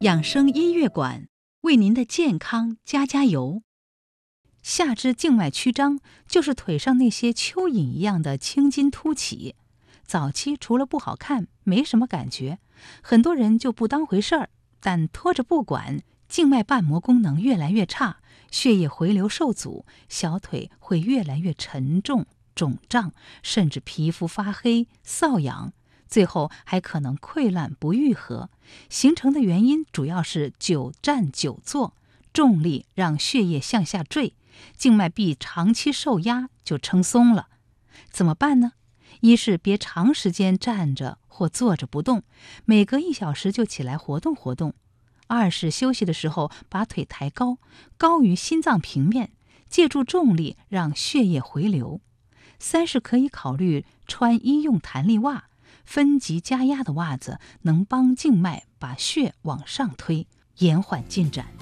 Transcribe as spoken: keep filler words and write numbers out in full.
养生音乐馆为您的健康加加油。下肢静脉曲张就是腿上那些蚯蚓一样的青筋凸起，早期除了不好看没什么感觉，很多人就不当回事儿，但拖着不管，静脉瓣膜功能越来越差，血液回流受阻，小腿会越来越沉重、肿胀，甚至皮肤发黑、瘙痒，最后还可能溃烂不愈合。形成的原因主要是久站久坐，重力让血液向下坠，静脉壁长期受压就撑松了。怎么办呢？一是别长时间站着或坐着不动，每隔一小时就起来活动活动。二是休息的时候把腿抬高，高于心脏平面，借助重力让血液回流。三是可以考虑穿医用弹力袜，分级加压的袜子能帮静脉把血往上推，延缓进展。